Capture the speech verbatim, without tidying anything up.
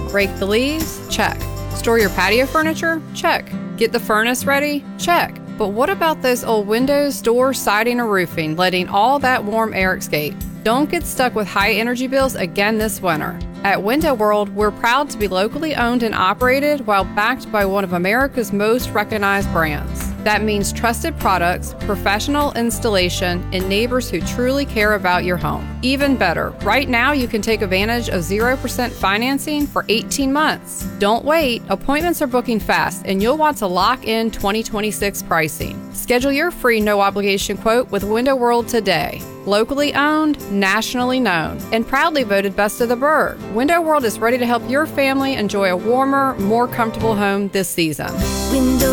Rake the leaves? Check. Store your patio furniture? Check. Get the furnace ready? Check. But what about those old windows, doors, siding, or roofing, letting all that warm air escape? Don't get stuck with high energy bills again this winter. At Window World, we're proud to be locally owned and operated while backed by one of America's most recognized brands. That means trusted products, professional installation, and neighbors who truly care about your home. Even better, right now you can take advantage of zero percent financing for eighteen months. Don't wait. Appointments are booking fast, and you'll want to lock in twenty twenty-six pricing. Schedule your free no-obligation quote with Window World today. Locally owned, nationally known, and proudly voted Best of the Burg, Window World is ready to help your family enjoy a warmer, more comfortable home this season. Window